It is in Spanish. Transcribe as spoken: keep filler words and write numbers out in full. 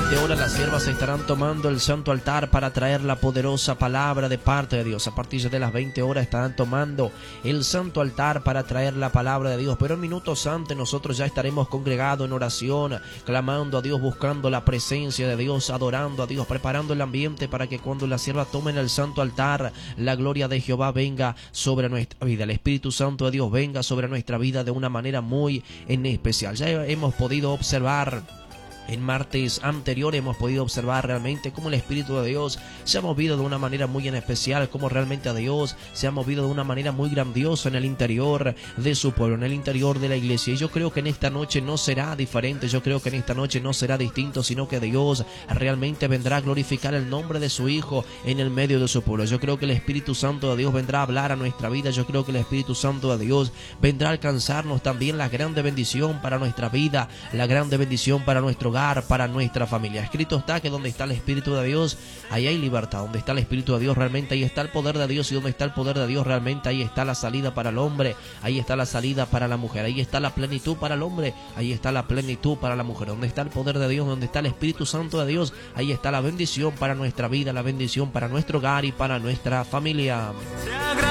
veinte horas las siervas estarán tomando el santo altar para traer la poderosa palabra de parte de Dios. A partir de las veinte horas estarán tomando el santo altar para traer la palabra de Dios. Pero en minutos antes nosotros ya estaremos congregados en oración, clamando a Dios, buscando la presencia de Dios, adorando a Dios, preparando el ambiente para que cuando las siervas tomen el santo altar, la gloria de Jehová venga sobre nuestra vida. El Espíritu Santo de Dios venga sobre nuestra vida de una manera muy en especial. Ya hemos podido observar en martes anterior, hemos podido observar realmente cómo el Espíritu de Dios se ha movido de una manera muy en especial, cómo realmente a Dios se ha movido de una manera muy grandiosa en el interior de su pueblo, en el interior de la iglesia. Y yo creo que en esta noche no será diferente, yo creo que en esta noche no será distinto, sino que Dios realmente vendrá a glorificar el nombre de su Hijo en el medio de su pueblo. Yo creo que el Espíritu Santo de Dios vendrá a hablar a nuestra vida, yo creo que el Espíritu Santo de Dios vendrá a alcanzarnos también la grande bendición para nuestra vida, la grande bendición para nuestro hogar, para nuestra familia. Escrito está que donde está el Espíritu de Dios, ahí hay libertad. Donde está el Espíritu de Dios, realmente ahí está el poder de Dios. Y donde está el poder de Dios, realmente ahí está la salida para el hombre, ahí está la salida para la mujer, ahí está la plenitud para el hombre, ahí está la plenitud para la mujer. Donde está el poder de Dios, donde está el Espíritu Santo de Dios, ahí está la bendición para nuestra vida, la bendición para nuestro hogar y para nuestra familia.